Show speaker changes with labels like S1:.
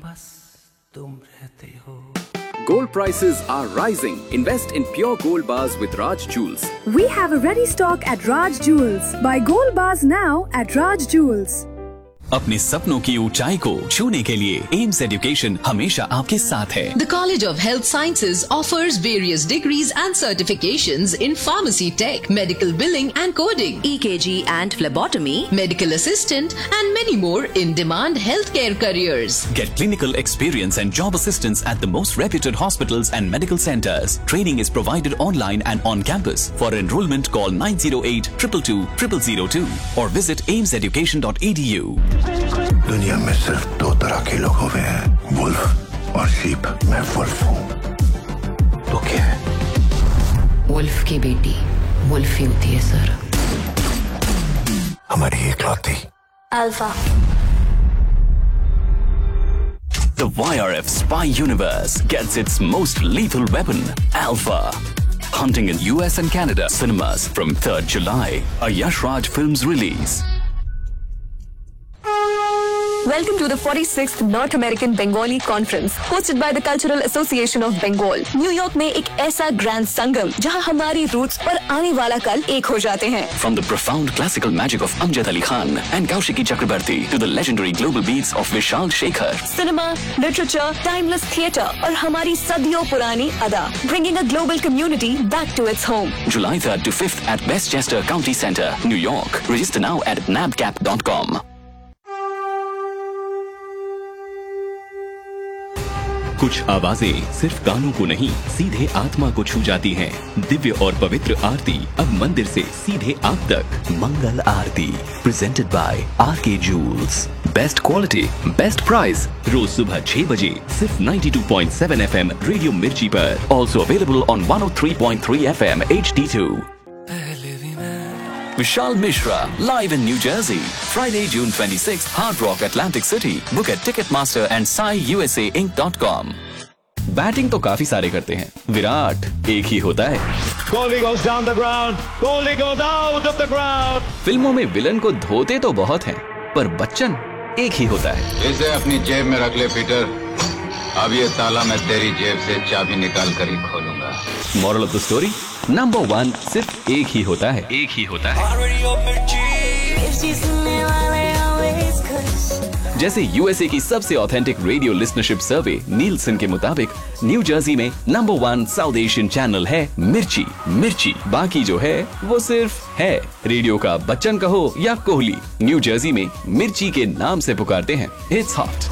S1: बस तुम रहते हो।
S2: Gold prices are rising. Invest in pure gold bars with Raj Jewels.
S3: We have a ready stock at Raj Jewels. Buy gold bars now at Raj Jewels.
S4: अपने सपनों की ऊंचाई को छूने के लिए एम्स एजुकेशन हमेशा आपके साथ है।
S5: The College of Health Sciences offers various degrees and certifications in pharmacy tech, medical billing and coding, EKG and phlebotomy, medical assistant and many more in-demand healthcare careers.
S4: Get clinical experience and job assistance at the most reputed hospitals and medical centers. Training is provided online and on campus. For enrollment, call 908-222-0002 or visit aimseducation.edu.
S6: दुनिया में सिर्फ दो तरह के लोग हुए हैं, wolf और शीप। मैं वुल्फ हूँ, तो क्या है?
S5: वुल्फ की बेटी वुल्फ ही होती है सर।
S6: हमारी इकलौती
S3: Alpha.
S4: The YRF Spy Universe gets its most lethal weapon, Alpha. Hunting in US and Canada cinemas from 3rd July. A Yash Raj Films release.
S7: Welcome to the 46th North American Bengali Conference, hosted by the Cultural Association of Bengal. New York में एक ऐसा grand संगम जहां हमारी roots और आने वाला कल एक हो जाते हैं।
S4: From the profound classical magic of Amjad Ali Khan and Kaushiki Chakrabarti to the legendary global beats of Vishal Shekhar.
S7: Cinema, literature, timeless theatre और hamaरी सदियों पुरानी अदा, bringing a global community back to its home.
S4: July 3rd to 5th at Westchester County Center, New York. Register now at nabcap.com. कुछ आवाजें सिर्फ कानों को नहीं, सीधे आत्मा को छू जाती हैं। दिव्य और पवित्र आरती अब मंदिर से सीधे आप तक। मंगल आरती presented by R K joules. Best quality, best price. रोज सुबह 6 बजे सिर्फ 92.7 FM रेडियो मिर्ची पर। Also available on 103.3 FM HD2। Vishal Mishra, live in New Jersey. Friday, June 26th, Hard Rock, Atlantic City. Book at Ticketmaster and SaiUSAInc.com. Batting तो काफी सारे करते हैं, विराट एक ही होता है।
S8: Kohli goes down the ground. Kohli goes out of the ground.
S4: फिल्मों में विलन को धोते तो बहुत हैं, पर बच्चन एक ही होता है।
S9: इसे अपनी जेब में रख ले पीटर। अब ये ताला मैं तेरी जेब से चाबी निकाल कर ही खोलूंगा।
S4: Moral of the story, number 1 सिर्फ एक ही होता है। एक ही होता है। जैसे यूएसए की सबसे ऑथेंटिक रेडियो लिसनरशिप सर्वे नीलसन के मुताबिक न्यू जर्सी में नंबर 1 साउथ एशियन चैनल है मिर्ची। मिर्ची बाकी जो है वो सिर्फ है। रेडियो का बच्चन कहो या कोहली, न्यू जर्सी में मिर्ची के नाम से पुकारते हैं। It's hot.